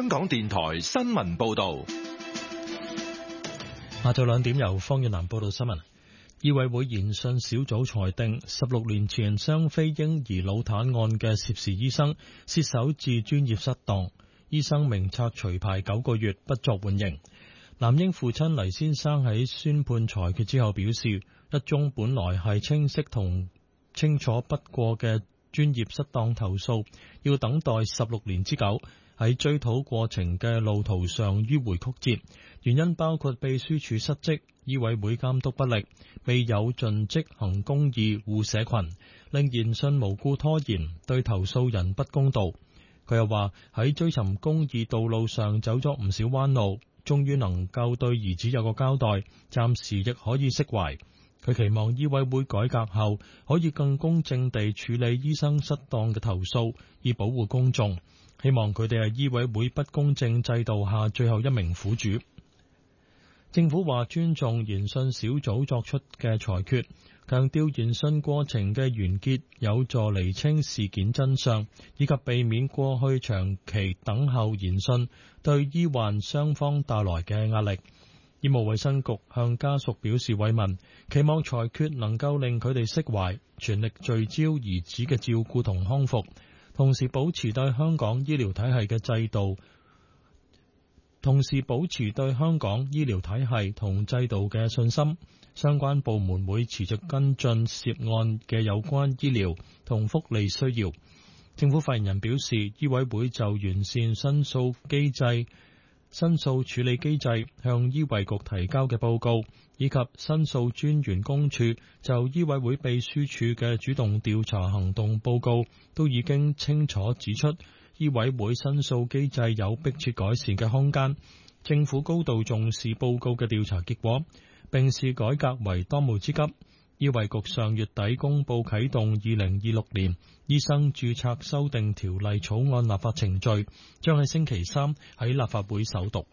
香港電台新聞報道。 下晝2點由方遠南報道新聞。醫委會研訊小組裁定，16年前雙非嬰兒腦癱案嘅涉事醫生挾守至專業失當，醫生名冊除牌9個月，不作緩刑。男嬰父親黎先生喺宣判裁決之後表示，一宗本來係清晰同清楚不過嘅專業失當投訴，要等待16年之久，喺追討過程嘅路途上迂回曲折，原因包括秘書處失職、醫委會監督不力、未有盡職行公義護社群，令研訊無故拖延，對投訴人不公道。佢又話喺追尋公義道路上走咗唔少彎路，終於能夠對兒子有個交代，暫時亦可以釋懷。佢期望醫委會改革後可以更公正地處理醫生失當嘅投訴，以保護公眾。希望佢哋係醫委會不公正制度下最後一名苦主。政府話尊重研訊小組作出嘅裁決，強調研訊過程嘅完結有助釐清事件真相，以及避免過去長期等候研訊對醫患雙方帶來嘅壓力。醫務衛生局向家屬表示慰問，期望裁決能夠令佢哋釋懷，全力聚焦兒子嘅照顧同康復，同時保持對香港醫療體系嘅制度，同制度嘅信心。相關部門會持續跟進涉案嘅有關醫療同福利需要。政府發言人表示，醫委會就完善申訴處理機制向醫衛局提交嘅報告，以及申訴專員公署就醫委會秘書處嘅主動調查行動報告，都已經清楚指出醫委會申訴機制有迫切改善嘅空間。政府高度重視報告嘅調查結果，並視改革為當務之急。醫衛局上月底公布啟動2026年醫生註冊修訂條例草案立法程序，將喺星期三喺立法會首讀。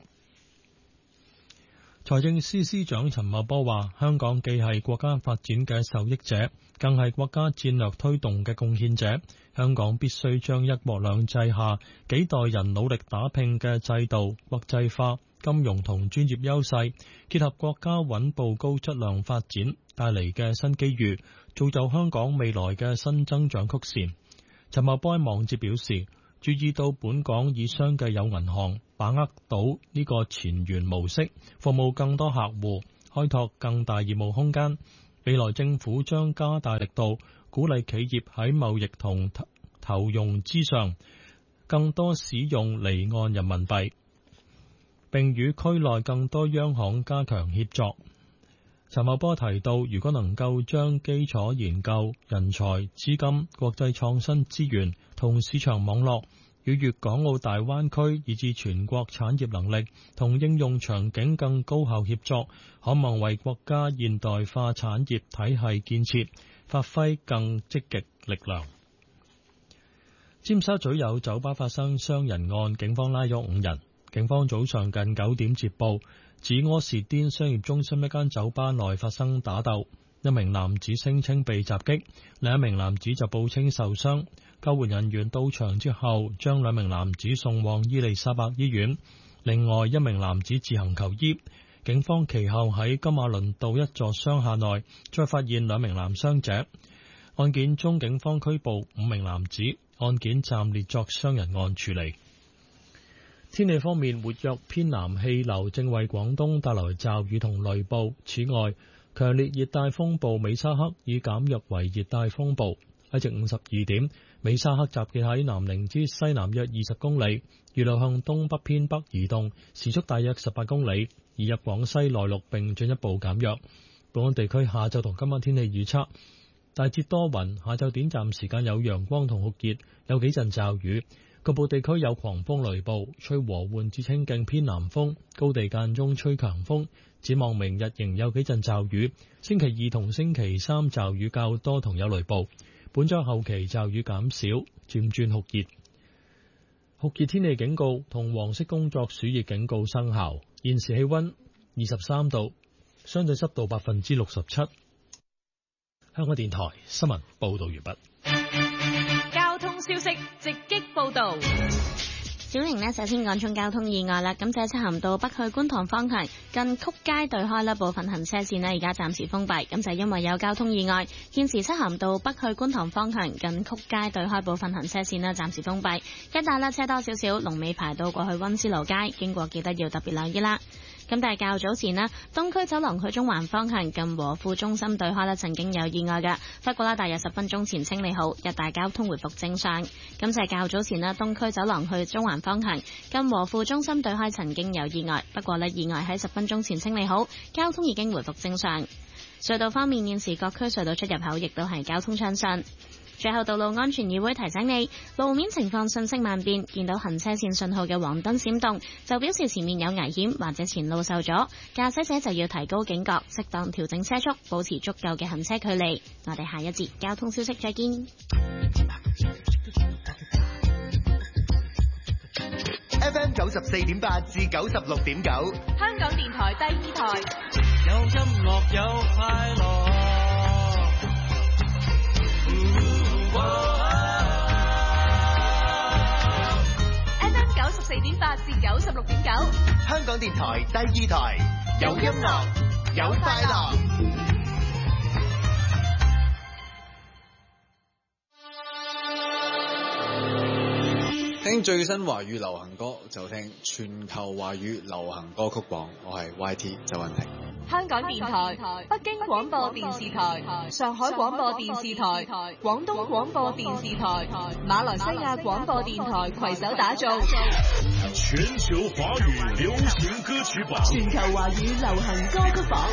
財政司司長陳茂波話，香港既係國家發展嘅受益者，更係國家戰略推動嘅貢獻者。香港必須將一國兩制下幾代人努力打拼嘅制度、國際化、金融同專業優勢，結合國家穩步高質量發展帶嚟嘅新機遇，造就香港未來嘅新增長曲線。陳茂波喺網誌表示，注意到本港以商嘅有銀行把握到呢個前沿模式，服務更多客戶，開拓更大業務空間。未來政府將加大力度，鼓勵企業喺貿易同投融資上更多使用離岸人民幣，並與區內更多央行加強協作。陳茂波提到，如果能夠將基礎研究、人才、資金、國際創新資源同市場網絡與粵港澳大灣區以至全國產業能力同應用場景更高效協作，可望為國家現代化產業體系建設發揮更積極力量。尖沙咀有酒吧發生傷人案，警方拉咗5人。警方早上近9點接報，指柯士甸商業中心一間酒吧內發生打鬥，一名男子聲稱被襲擊，另一名男子就報稱受傷。救援人員到場之後，將2名男子送往伊利沙伯醫院，另外一名男子自行求醫。警方其後喺金馬倫道一座商廈內再發現2名男傷者。案件中，警方拘捕5名男子，案件暫列作傷人案處理。天氣方面，活躍偏南氣流正為廣東帶來驟雨同雷暴。此外，強烈熱帶風暴美沙克已減弱為熱帶風暴。喺正午12點，美沙克集結喺南寧之西南約20公里，預料向東北偏北移動，時速大約18公里，移入廣西內陸並進一步減弱。本港地區下晝同今晚天氣預測，大致多雲，下晝短暫時間有陽光同酷熱，有幾陣驟雨。局部地區有狂風雷暴，吹和緩至清勁偏南風，高地間中吹強風。展望明日仍有幾陣驟雨，星期2同星期3驟雨較多同有雷暴。本週後期驟雨減少，漸轉酷熱。酷熱天氣警告同黃色工作暑熱警告生效。現時氣溫23度，相對濕度67%。香港電台新聞報道完畢。 交通消息直擊報道。 小瑩呢，首先講中交通意外啦。咁就係漆咸道北去觀塘方向近曲街對開啦，部分行車線呢而家暫時封閉。咁就係因為有交通意外，現時漆咸道北去觀塘方向近曲街對開部分行車線呢暫時封閉。一帶啦車多少少，龍尾排到過去溫思勞街，經過記得要特別留意啦。咁但係較早前呢，東區走廊去中環方向近和富中心對開呢曾經有意外嘅，不過啦大約10分鐘前清理好，一帶交通回復正常。咁就係較早前呢，東區走廊去中環方向近和富中心對開曾經有意外，不過呢意外喺10分鐘前清理好，交通已經回復正常。隧道方面，現時各區隧道出入口亦都係交通暢順。最後，道路安全議會提醒你，路面情況瞬息萬變，見到行車線信號嘅黃燈閃動，就表示前面有危險或者前路受阻，駕駛者就要提高警覺，適當調整車速，保持足夠嘅行車距離。我哋下一節交通消息再見。 FM 94.8至96.9， 香港電台第2台， 有音樂有快樂。 FM 94.8至96.9， 香港電台第2台，有音樂有快樂。 聽最新華語流行歌就聽全球華語流行歌曲榜，我係 YT 周韻婷。 香港電台、北京廣播電視台、上海廣播電視台、廣東廣播電視台、馬來西亞廣播電台攜手打造全球華語流行歌曲榜， 全球華語流行歌曲榜。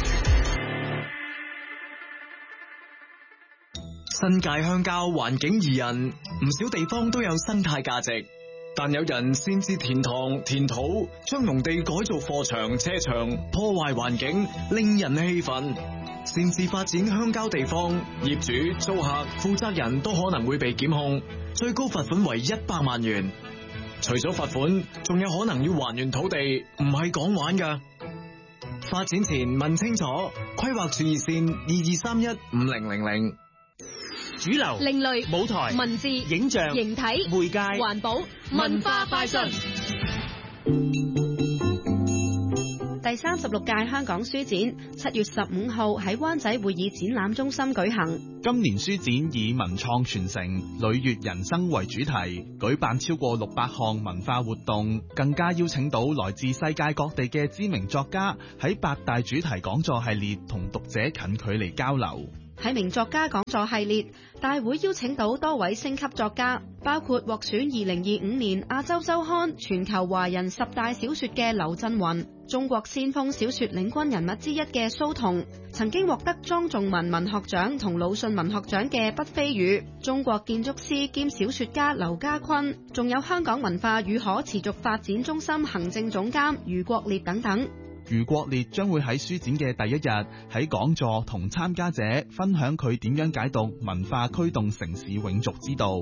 新界鄉郊環境宜人，唔少地方都有生態價值，但有人擅自填塘填土，將農地改造貨場車場，破壞環境，令人氣憤。擅自發展鄉郊地方，業主、租客、負責人都可能會被檢控，最高罰款為100萬元。除咗罰款，仲有可能要還原土地，唔係講玩㗎。發展前問清楚，規劃處熱線22315000。 主流、另類、 舞台、 文字、 影像、 形體、 媒介、 環保、文化快訊。第36屆香港書展7月15號喺灣仔會議展覽中心舉行。 今年書展以文創傳承、旅悅人生為主題，舉辦超過600項文化活動，更加邀請到來自世界各地嘅知名作家喺8大主題講座系列同讀者近距離交流。 喺名作家講座系列，大會邀請到多位星級作家，包括獲選2025年亞洲週刊全球華人10大小說嘅劉震雲，中國先鋒小說領軍人物之一嘅蘇童，曾經獲得莊仲文文學獎同魯迅文學獎嘅畢飛宇，中國建築師兼小說家劉家坤，仲有香港文化與可持續發展中心行政總監余國烈等等。 余國烈將會喺書展嘅第一日喺講座同參加者分享佢點樣解讀文化驅動城市永續之道。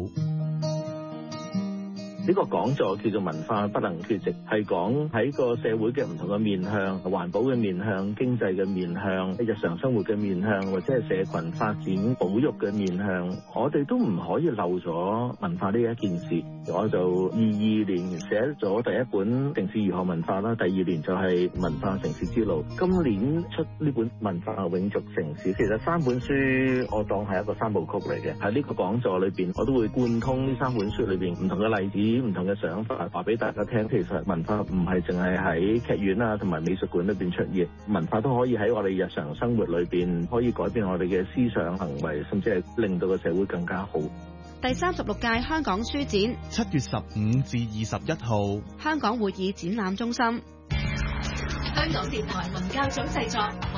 呢個講座叫做文化不能缺席，係講喺個社會嘅唔同嘅面向，環保嘅面向、經濟嘅面向、日常生活嘅面向，或者係社群發展保育嘅面向，我哋都唔可以漏咗文化呢一件事。我就22年寫咗第一本《城市如何文化》啦，第2年就係《文化城市之路》，今年出呢本《文化永續城市》。其實3本書我當係一個3部曲嚟嘅，喺呢個講座裏邊，我都會貫通呢3本書裏邊唔同嘅例子、唔同嘅想法，話俾大家聽。其實文化唔係淨係喺劇院啊同埋美術館裏邊出現，文化都可以喺我哋日常生活裏邊可以改變我哋嘅思想行為，甚至係令到個社會更加好。 第36屆香港書展 7月15至21號， 香港會議展覽中心。 香港電台文教組製作。